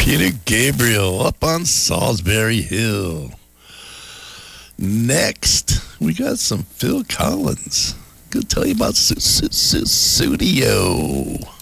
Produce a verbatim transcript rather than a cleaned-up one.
Peter Gabriel up on Salisbury Hill. Next, we got some Phil Collins. Gonna tell you about Su- Su- Su- Studio.